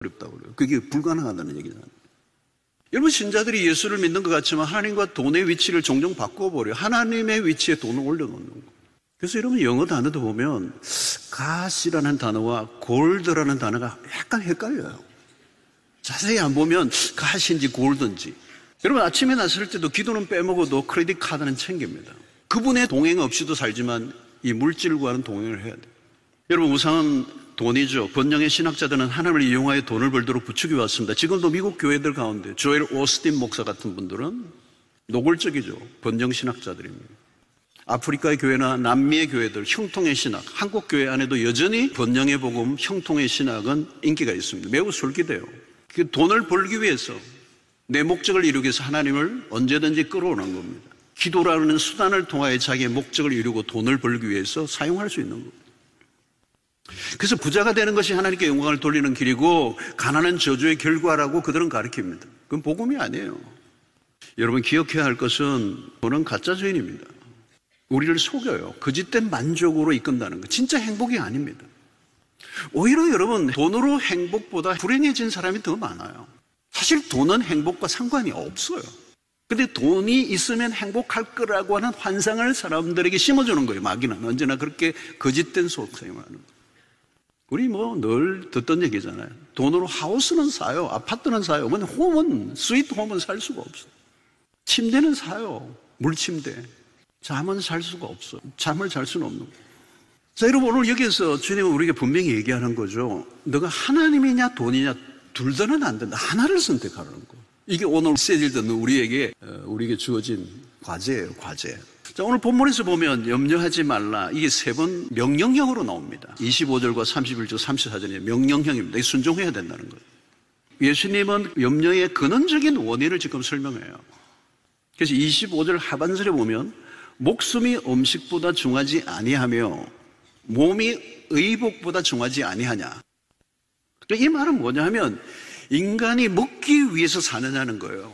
어렵다고 그래요. 그게 불가능하다는 얘기잖아요. 여러분, 신자들이 예수를 믿는 것 같지만 하나님과 돈의 위치를 종종 바꿔버려요. 하나님의 위치에 돈을 올려놓는 거. 그래서 여러분, 영어 단어도 보면 God이라는 단어와 Gold라는 단어가 약간 헷갈려요. 자세히 안 보면 God인지 Gold인지. 여러분, 아침에 나설 때도 기도는 빼먹어도 크레딧 카드는 챙깁니다. 그분의 동행 없이도 살지만 이 물질과는 동행을 해야 돼요. 여러분, 우상은 돈이죠. 번영의 신학자들은 하나님을 이용하여 돈을 벌도록 부추겨 왔습니다. 지금도 미국 교회들 가운데 조엘 오스틴 목사 같은 분들은 노골적이죠. 번영 신학자들입니다. 아프리카의 교회나 남미의 교회들, 형통의 신학, 한국 교회 안에도 여전히 번영의 복음, 형통의 신학은 인기가 있습니다. 매우 솔깃해요. 그 돈을 벌기 위해서, 내 목적을 이루기 위해서 하나님을 언제든지 끌어오는 겁니다. 기도라는 수단을 통하여 자기의 목적을 이루고 돈을 벌기 위해서 사용할 수 있는 겁니다. 그래서 부자가 되는 것이 하나님께 영광을 돌리는 길이고 가난은 저주의 결과라고 그들은 가르칩니다. 그건 복음이 아니에요. 여러분, 기억해야 할 것은 돈은 가짜 주인입니다. 우리를 속여요. 거짓된 만족으로 이끈다는 거. 진짜 행복이 아닙니다. 오히려 여러분, 돈으로 행복보다 불행해진 사람이 더 많아요. 사실 돈은 행복과 상관이 없어요. 근데 돈이 있으면 행복할 거라고 하는 환상을 사람들에게 심어주는 거예요. 마귀는 언제나 그렇게 거짓된 속셈을 하는 거예요. 우리 늘 듣던 얘기잖아요. 돈으로 하우스는 사요. 아파트는 사요. 홈은, 스위트 홈은 살 수가 없어. 침대는 사요. 물침대. 잠은 살 수가 없어. 잠을 잘 수는 없는 거예요. 자, 여러분, 오늘 여기에서 주님은 우리에게 분명히 얘기하는 거죠. 너가 하나님이냐 돈이냐 둘 다는 안 된다. 하나를 선택하라는 거. 이게 오늘 메시지를 듣는 우리에게 주어진 과제예요, 과제. 자, 오늘 본문에서 보면 염려하지 말라. 이게 세 번 명령형으로 나옵니다. 25절과 31절, 34절에 명령형입니다. 이게 순종해야 된다는 거예요. 예수님은 염려의 근원적인 원인을 지금 설명해요. 그래서 25절 하반절에 보면 목숨이 음식보다 중하지 아니하며 몸이 의복보다 중하지 아니하냐. 이 말은 뭐냐 하면 인간이 먹기 위해서 사느냐는 거예요.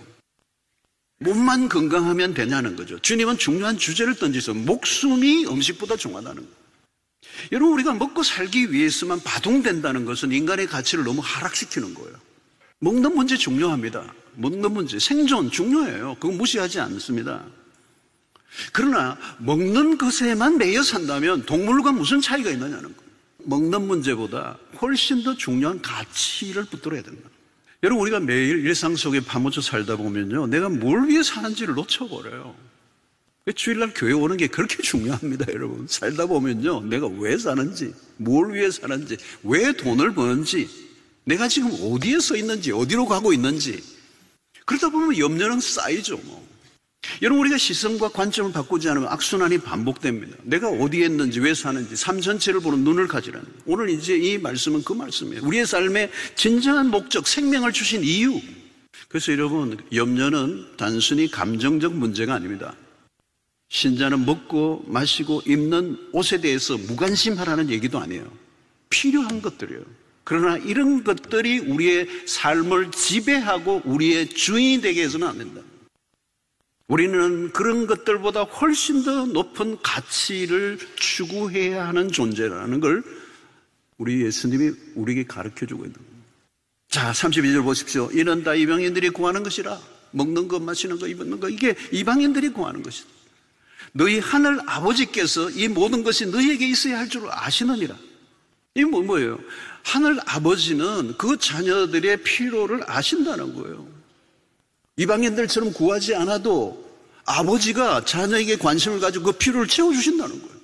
몸만 건강하면 되냐는 거죠. 주님은 중요한 주제를 던지서 목숨이 음식보다 중하다는 거예요. 여러분, 우리가 먹고 살기 위해서만 바둥된다는 것은 인간의 가치를 너무 하락시키는 거예요. 먹는 문제 중요합니다. 먹는 문제, 생존 중요해요. 그건 무시하지 않습니다. 그러나 먹는 것에만 매여 산다면 동물과 무슨 차이가 있느냐는 거예요. 먹는 문제보다 훨씬 더 중요한 가치를 붙들어야 된다. 여러분, 우리가 매일 일상 속에 파묻혀 살다 보면요, 내가 뭘 위해 사는지를 놓쳐버려요. 주일날 교회 오는 게 그렇게 중요합니다, 여러분. 살다 보면요, 내가 왜 사는지, 뭘 위해 사는지, 왜 돈을 버는지, 내가 지금 어디에 서 있는지, 어디로 가고 있는지. 그러다 보면 염려는 쌓이죠, 여러분, 우리가 시선과 관점을 바꾸지 않으면 악순환이 반복됩니다. 내가 어디에 있는지, 왜 사는지, 삶 전체를 보는 눈을 가지라는 거예요. 오늘 이제 이 말씀은 그 말씀이에요. 우리의 삶의 진정한 목적, 생명을 주신 이유. 그래서 여러분, 염려는 단순히 감정적 문제가 아닙니다. 신자는 먹고 마시고 입는 옷에 대해서 무관심하라는 얘기도 아니에요. 필요한 것들이에요. 그러나 이런 것들이 우리의 삶을 지배하고 우리의 주인이 되게 해서는 안 된다. 우리는 그런 것들보다 훨씬 더 높은 가치를 추구해야 하는 존재라는 걸 우리 예수님이 우리에게 가르쳐주고 있는 겁니다. 자, 32절 보십시오. 이는 다 이방인들이 구하는 것이라. 먹는 것, 마시는 것, 입는 것, 이게 이방인들이 구하는 것이다. 너희 하늘 아버지께서 이 모든 것이 너희에게 있어야 할 줄 아시느니라. 이게 뭐예요? 하늘 아버지는 그 자녀들의 필요를 아신다는 거예요. 이방인들처럼 구하지 않아도 아버지가 자녀에게 관심을 가지고 그 필요를 채워주신다는 거예요.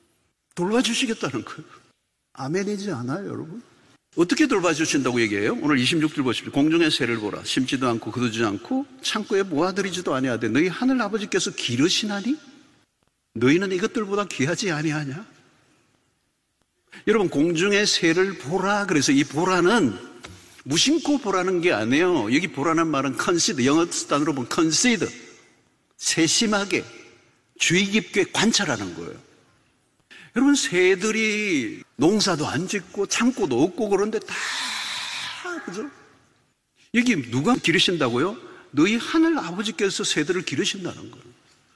돌봐주시겠다는 거예요. 아멘이지 않아요, 여러분? 어떻게 돌봐주신다고 얘기해요? 오늘 26절 보십시오. 공중의 새를 보라. 심지도 않고 거두지 않고 창고에 모아들이지도 아니하되 너희 하늘 아버지께서 기르시나니? 너희는 이것들보다 귀하지 아니하냐? 여러분, 공중의 새를 보라. 그래서 이 보라는 무심코 보라는 게 아니에요. 여기 보라는 말은 consider, 영어 단어로 보면 consider, 세심하게, 주의 깊게 관찰하는 거예요. 여러분, 새들이 농사도 안 짓고 창고도 없고 그런데 다, 그죠? 여기 누가 기르신다고요? 너희 하늘 아버지께서 새들을 기르신다는 거예요.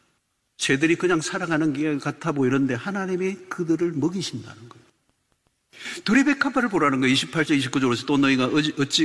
새들이 그냥 살아가는 게 같아 보이는데 하나님이 그들을 먹이신다는 거예요. 둘이 백합화를 보라는 거예요. 28절, 29절에서 또 너희가 어찌